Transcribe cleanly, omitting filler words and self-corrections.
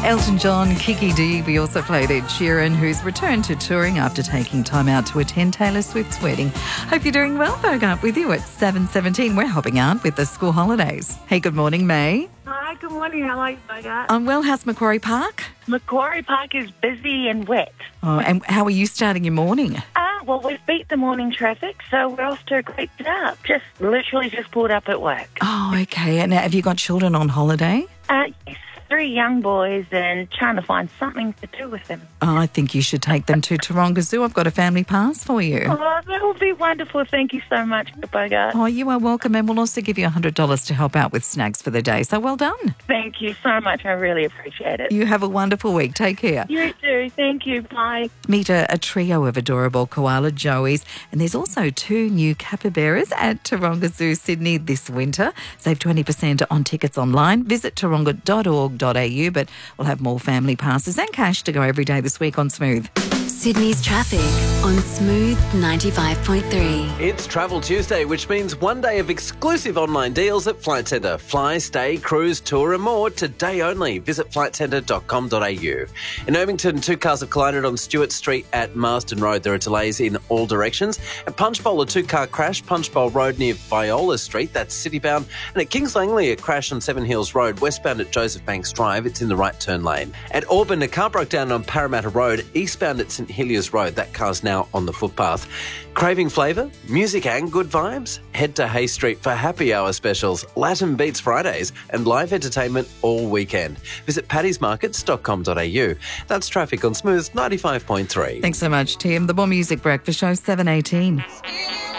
Elton John, Kiki D. We also played Ed Sheeran, who's returned to touring after taking time out to attend Taylor Swift's wedding. Hope you're doing well, Bogart, with you at 7:17. We're helping out with the school holidays. Hey, good morning, May. Hi, good morning. How are you, Bogart? I'm well. How's Macquarie Park? Macquarie Park is busy and wet. Oh, and how are you starting your morning? Well, we've beat the morning traffic, so we're off to a great start. Literally just pulled up at work. Oh, okay. And have you got children on holiday? Yes, 3 young boys and trying to find something to do with them. Oh, I think you should take them to Taronga Zoo. I've got a family pass for you. Oh, that would be wonderful. Thank you so much, Bogart. Oh, you are welcome, and we'll also give you $100 to help out with snacks for the day. So well done. Thank you so much. I really appreciate it. You have a wonderful week. Take care. You too. Thank you. Bye. Meet a trio of adorable koala joeys, and there's also 2 new capybaras at Taronga Zoo, Sydney this winter. Save 20% on tickets online. Visit taronga.org.au, but we'll have more family passes and cash to go every day this week on Smooth. Sydney's traffic on Smooth 95.3. It's Travel Tuesday, which means one day of exclusive online deals at Flight Centre. Fly, stay, cruise, tour and more today only. Visit flightcentre.com.au. In Irvington, 2 cars have collided on Stewart Street at Marsden Road. There are delays in all directions. At Punchbowl, a 2-car crash, Punchbowl Road near Viola Street, that's citybound. And at Kings Langley, a crash on 7 Hills Road, westbound at Joseph Banks Drive. It's in the right turn lane. At Auburn, a car broke down on Parramatta Road, eastbound at St Heliers Road. That car's now on the footpath. Craving flavour, music and good vibes? Head to Hay Street for happy hour specials, Latin Beats Fridays and live entertainment all weekend. Visit paddysmarkets.com.au. That's traffic on Smooth 95.3. Thanks so much, Tim. The More Music Breakfast Show, 7:18.